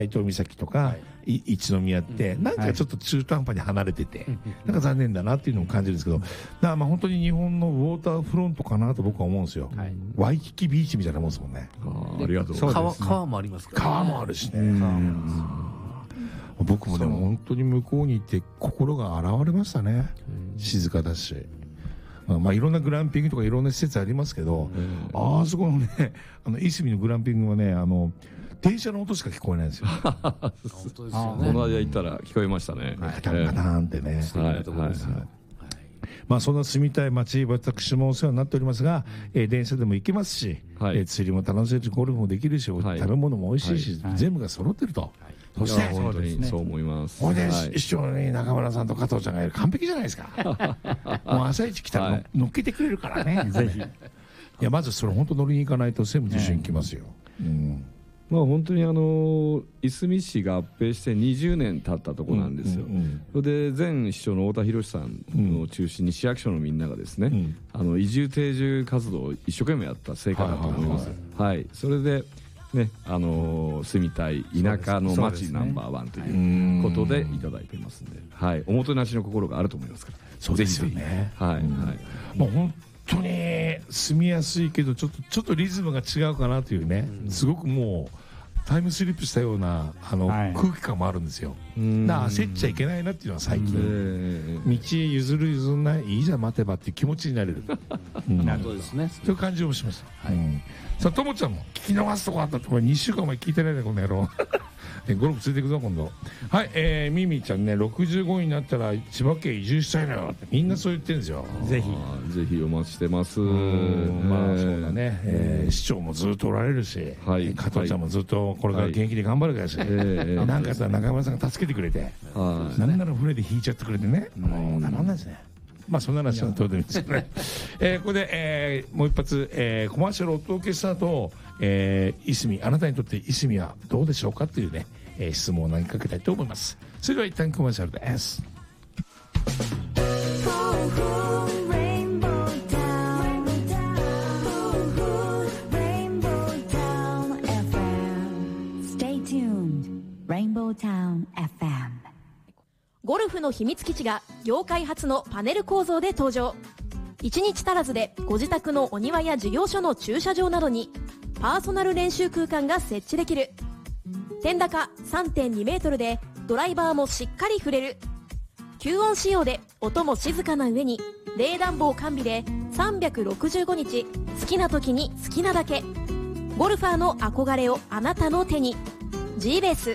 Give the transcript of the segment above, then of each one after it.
伊東岬とか、一宮ってなんかちょっと中途半端に離れてて、なんか残念だなっていうのを感じるんですけど、だからまあ本当に日本のウォーターフロントかなと僕は思うんですよ。ワイキキビーチみたいなもんですもんね。 ありがとうございます。 川もありますからね。 川もあるしね。僕もね本当に向こうに行って心が洗われましたね。静かだし。まあいろんなグランピングとかいろんな施設ありますけど、あそこのねいすみのグランピングはね電車の音しか聞こえないんですよ。 本当ですよね。 この間行ったら聞こえましたね。 ガタンガタンってね。まあそんな住みたい街、私もお世話になっておりますが、電車でも行けますし、釣りも楽しめるし、ゴルフもできるし、食べ物も美味しいし、全部が揃ってると。そして本当にそう思います。 これで一緒に中村さんと加藤ちゃんがいる、完璧じゃないですか。もう朝一来たら乗っけてくれるからね。ぜひ。いやまずそれ本当乗りに行かないと専務と一緒に行きますよ。 まあ本当にいすみ市が合併して20年経ったところなんですよ。それで前市長の太田博さんを中心に市役所のみんながですね、移住定住活動を一生懸命やった成果だと思います。はい。それでね、住みたい田舎の町ナンバーワンということでいただいてますんで、はい、おもてなしの心があると思いますから。 そうですよね。 はいはい。 もう本当に住みやすいけどちょっとリズムが違うかなというね、すごくもうタイムスリップしたような空気感もあるんですよ。焦っちゃいけないなっていうのは最近、道譲る譲んないいいじゃん待てばっていう気持ちになれる。 そうですね。 そういう感じもしました。さあともちゃんも聞き逃すとこあったってこれ2週間前聞いてないねこの野郎。ゴルフついていくぞ今度。はい、ミミちゃんね65になったら千葉県移住したいのよってみんなそう言ってるんですよ。 ぜひお待ちしてます。 まあそうだね、市長もずっとおられるし、加藤ちゃんもずっとこれから現役で頑張るからし、なんかあったら中村さんが助けてくれて、なんなら船で引いちゃってくれてね、もうたまんないですね。まあそんな話はどうでもいいですよね。ここで、もう一発、コマーシャルをお届けした後、いすみあなたにとっていすみはどうでしょうかというね、質問を投げかけたいと思います。それでは一旦コマーシャルです。 ゴルフの秘密基地が業界初のパネル構造で登場。1日足らずでご自宅のお庭や事業所の駐車場などにパーソナル練習空間が設置できる。天高 3.2 メートルでドライバーもしっかり振れる。吸音仕様で音も静かな上に冷暖房完備で365日好きな時に好きなだけ。ゴルファーの憧れをあなたの手に。 G ベース。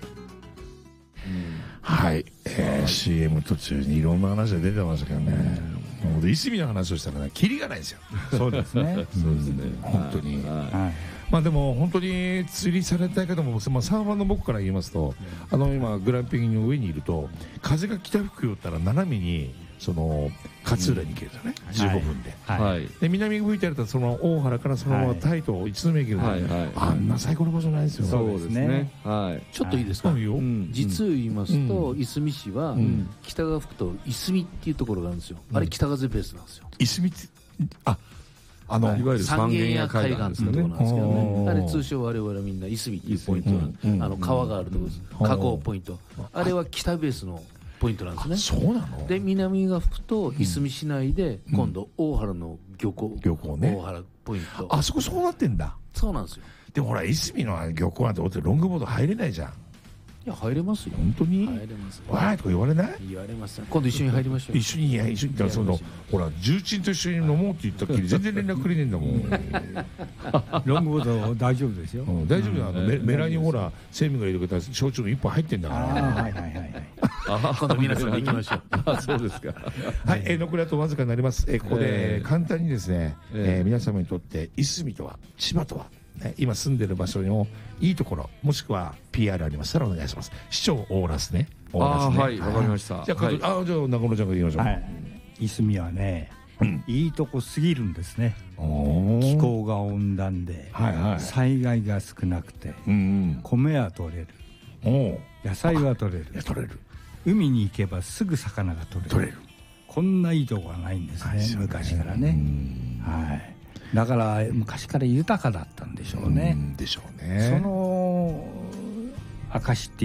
はい、CM 途中にいろんな話が出てましたけどね、いすみの話をしたらねキリがないんですよ。 そうですね。 そうですね。 本当に。まあでも本当に釣りされたい方も、まあ、3番の僕から言いますと、今グランピングの上にいると風が北吹くよったら斜めに勝浦に行けるんですよね、15分で。で南が吹いてあるとその大原からそのままタイと一宮行けるので、あんな最高の場所ないですよ。 そうですね。 ちょっといいですか。実を言いますといすみ市は北が吹くといすみっていうところがあるんですよ。あれ北風ベースなんですよ。 いすみっていわゆる三軒屋海岸っていうところなんですけどね。あれ通称我々はみんないすみっていうポイント、川があるところです。河口ポイント、あれは北ベースのポイントなんですね。 そうなの。 で南が吹くといすみ市内で今度大原の漁港ね、大原ポイント、 あそこそうなってんだ。 そうなんですよ。 でもほらいすみの漁港なんてロングボード入れないじゃん。 いや入れますよ。 本当に。 入れますよ。 わーとか言われない？ 言われます。今度一緒に入りましょう。 一緒にほら重鎮と一緒に飲もうって言ったっきり全然連絡くれねえんだもん。 ロングボード大丈夫ですよ。 大丈夫だ。メラにほら専務が入れた焼酎の一本入ってんだから。 今度皆さんで行きましょう。 そうですか。 はい、残りあとわずかになります。ここで簡単にですね、皆様にとっていすみとは千葉とは、今住んでる場所のいいところもしくは PR ありましたらお願いします。市長オーラスね。 はい、わかりました。 じゃあ中村ちゃんが言いましょう。 いすみはね、いいとこすぎるんですね。気候が温暖で災害が少なくて米は取れる、野菜は取れる、海に行けばすぐ魚が取れる。こんないいとこはないんですね、昔からね。だから昔から豊かだったんでしょうね。 でしょうね。 証って